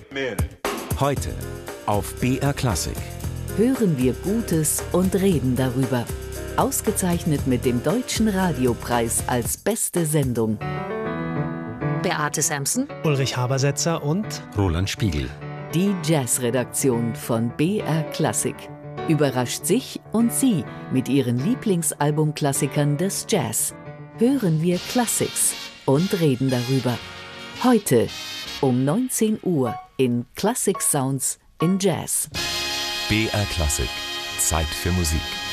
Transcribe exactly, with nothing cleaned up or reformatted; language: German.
Heute auf B R Klassik. Hören wir Gutes und reden darüber. Ausgezeichnet mit dem Deutschen Radiopreis als beste Sendung. Beate Sampson, Ulrich Habersetzer und Roland Spiegel. Die Jazzredaktion von B R Klassik überrascht sich und Sie mit ihren Lieblingsalbumklassikern des Jazz. Hören wir Classics und reden darüber. Heute um neunzehn Uhr in Classic Sounds in Jazz. B R Klassik. Zeit für Musik.